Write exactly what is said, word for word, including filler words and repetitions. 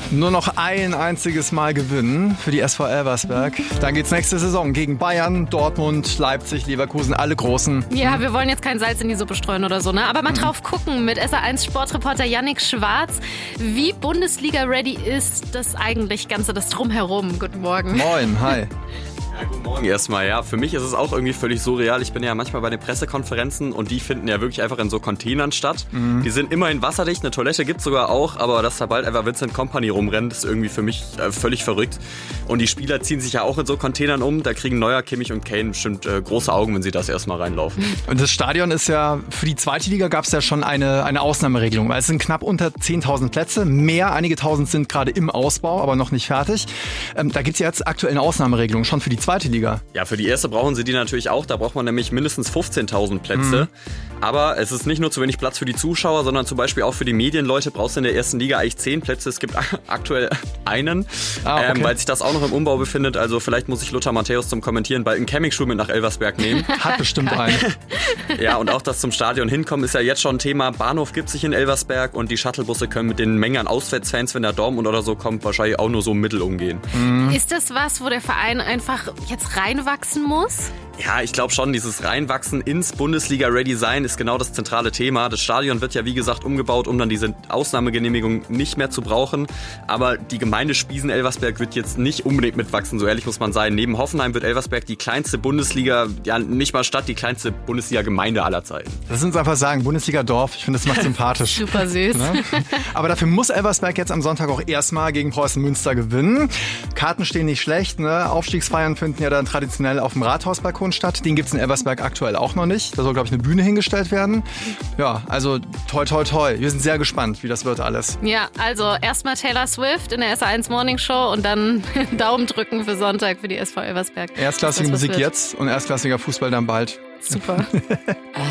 Nur noch ein einziges Mal gewinnen für die S V Elversberg. Dann geht's nächste Saison gegen Bayern, Dortmund, Leipzig, Leverkusen, alle Großen. Ja, wir wollen jetzt kein Salz in die Suppe streuen oder so, ne? Aber mal drauf gucken mit S R eins Sportreporter Yannick Schwarz. Wie Bundesliga-ready ist das eigentlich Ganze, das Drumherum? Guten Morgen. Moin, hi. Ja, guten Morgen erstmal. Ja, für mich ist es auch irgendwie völlig surreal. Ich bin ja manchmal bei den Pressekonferenzen und die finden ja wirklich einfach in so Containern statt. Mhm. Die sind immerhin wasserdicht, eine Toilette gibt's sogar auch, aber dass da bald einfach Vincent Kompany rumrennt, ist irgendwie für mich äh, völlig verrückt. Und die Spieler ziehen sich ja auch in so Containern um. Da kriegen Neuer, Kimmich und Kane bestimmt äh, große Augen, wenn sie das erstmal reinlaufen. Und das Stadion ist ja, für die zweite Liga gab es ja schon eine, eine Ausnahmeregelung, weil es sind knapp unter zehntausend Plätze. Mehr, einige tausend sind gerade im Ausbau, aber noch nicht fertig. Ähm, da gibt's ja jetzt aktuell eine Ausnahmeregelung, schon für die zweite Liga. Ja, für die erste brauchen sie die natürlich auch. Da braucht man nämlich mindestens fünfzehntausend Plätze. Mhm. Aber es ist nicht nur zu wenig Platz für die Zuschauer, sondern zum Beispiel auch für die Medienleute brauchst du in der ersten Liga eigentlich zehn Plätze. Es gibt aktuell einen, ah, okay. ähm, weil sich das auch noch im Umbau befindet. Also vielleicht muss ich Lothar Matthäus zum Kommentieren bald einen Campingstuhl mit nach Elversberg nehmen. Hat bestimmt einen. Ja, und auch das zum Stadion hinkommen ist ja jetzt schon ein Thema. Bahnhof gibt sich in Elversberg und die Shuttlebusse können mit den Mengen an Auswärtsfans, wenn der Dortmund oder so kommt, wahrscheinlich auch nur so mittel umgehen. Mhm. Ist das was, wo der Verein einfach jetzt reinwachsen muss? Ja, ich glaube schon, dieses Reinwachsen ins Bundesliga-Ready-Sein ist genau das zentrale Thema. Das Stadion wird ja, wie gesagt, umgebaut, um dann diese Ausnahmegenehmigung nicht mehr zu brauchen. Aber die Gemeinde Spiesen-Elversberg wird jetzt nicht unbedingt mitwachsen, so ehrlich muss man sein. Neben Hoffenheim wird Elversberg die kleinste Bundesliga, ja nicht mal Stadt, die kleinste Bundesliga-Gemeinde aller Zeiten. Lass uns einfach sagen, Bundesliga-Dorf, ich finde, das macht sympathisch. Super süß. Ne? Aber dafür muss Elversberg jetzt am Sonntag auch erstmal gegen Preußen Münster gewinnen. Karten stehen nicht schlecht, ne? Aufstiegsfeiern finden ja dann traditionell auf dem Rathausbalkon statt. Den gibt es in Elversberg aktuell auch noch nicht. Da soll, glaube ich, eine Bühne hingestellt werden. Ja, also toi, toi, toi. Wir sind sehr gespannt, wie das wird alles. Ja, also erstmal Taylor Swift in der S R eins Morning Show und dann Daumen drücken für Sonntag für die S V Elversberg. Erstklassige Musik jetzt und erstklassiger Fußball dann bald. Super.